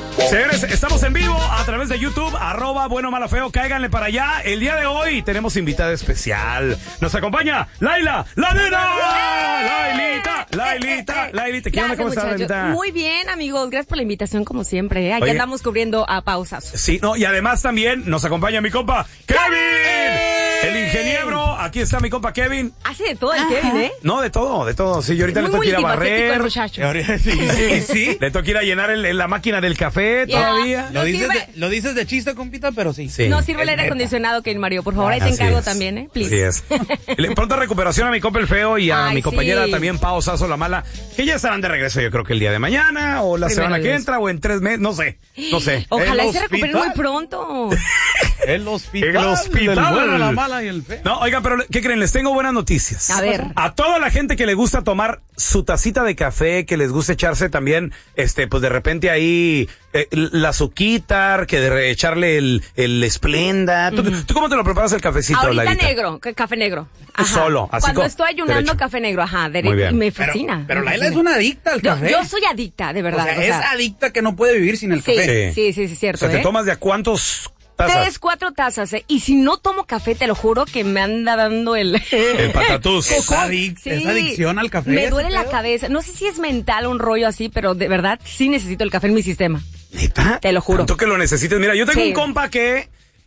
Señores, estamos en vivo a través de YouTube, @buenomalafeo, cáiganle para allá. El día de hoy tenemos invitada especial. Nos acompaña Laila, la nena. Lailita. ¿Qué onda? ¿Cómo estás, Lailita? Muy bien, amigos. Gracias por la invitación, como siempre. Aquí andamos cubriendo a pausas. Sí, no, y además también nos acompaña mi compa Kevin. El ingeniero, aquí está mi compa Kevin. Hace de todo el Kevin, ¿eh? No, de todo. Sí, yo ahorita le tengo que ir a barrer. Sí. Le tengo que ir a llenar la máquina del café todavía. Lo dices de chiste, compita, pero sí. No sirve el aire acondicionado, Kevin Mario. Por favor, ahí te encargo también, ¿eh? Please. Así es. Pronta recuperación a mi compa el feo y a mi compañera también, Pao Sasso, la mala, que ya estarán de regreso, yo creo que el día de mañana, o la semana que entra, o en 3 meses, no sé. Ojalá y se recuperen muy pronto. El hospital. Del bueno, la mala y el feo. No, oigan, pero ¿qué creen? Les tengo buenas noticias. A ver. A toda la gente que le gusta tomar su tacita de café, que les gusta echarse también, pues de repente ahí, la azuquitar, que de echarle el Splenda. ¿Tú cómo te lo preparas el cafecito, Ahorita Larita? negro, café negro. Ajá. Solo, así. Cuando estoy ayunando, derecho. café negro, Muy bien. me fascina. Pero Laila es una adicta al café. Yo soy adicta, de verdad. Es adicta que no puede vivir sin el café. Sí, cierto. O sea, ¿te tomas de a cuántos tazas? 3-4 tazas, y si no tomo café, te lo juro que me anda dando el patatús. Es adicción al café. Me duele la cabeza. No sé si es mental un rollo así, pero de verdad sí necesito el café en mi sistema. ¿Neta? Te lo juro. Tanto que lo necesites. Mira, yo tengo Sí. un compa que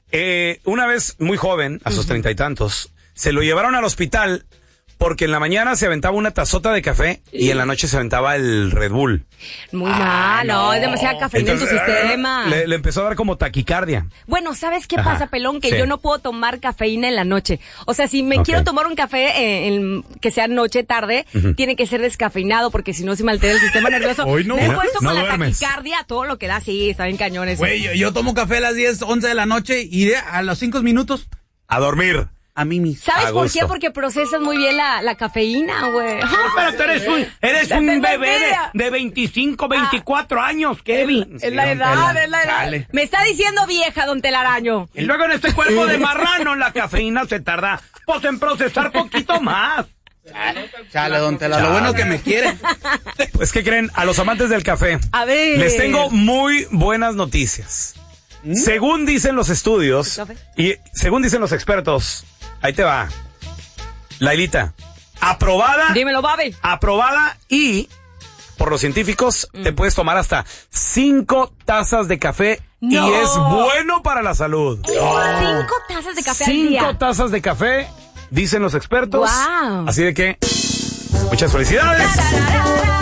una vez muy joven, a sus 30 y tantos, se lo llevaron al hospital porque en la mañana se aventaba una tazota de café y en la noche se aventaba el Red Bull. Muy malo, es demasiada cafeína en tu sistema. Le empezó a dar como taquicardia. Bueno, ¿sabes qué pasa, pelón? Que Sí. yo no puedo tomar cafeína en la noche. O sea, si me quiero tomar un café que sea noche, tarde, tiene que ser descafeinado porque si no se me altera el sistema nervioso. Hoy no. Me he puesto No con la duermes. taquicardia, todo lo que da, sí, está bien cañones. Güey, yo tomo café a las 10, 11 de la noche y a los 5 minutos A dormir. a mí mismo. ¿Sabes a por gusto. qué? Porque procesas muy bien la cafeína, güey. Pero tú eres un bebé de 25, 24 años, Kevin. Es la edad. Chale. Me está diciendo vieja, don Telaraño. Y luego en este cuerpo de marrano la cafeína se tarda pues en procesar poquito más. Chale, don Tela, lo bueno que me quiere. Pues, ¿qué creen? A los amantes del café, A ver. les tengo muy buenas noticias. Según dicen los estudios ¿Café? y según dicen los expertos, ahí te va. Lailita, aprobada. Dímelo, baby. Aprobada y por los científicos te puedes tomar hasta 5 tazas de café No. y es bueno para la salud. 5 tazas de café al día. 5 tazas de café, dicen los expertos. Wow. Así de que muchas felicidades. Tararara.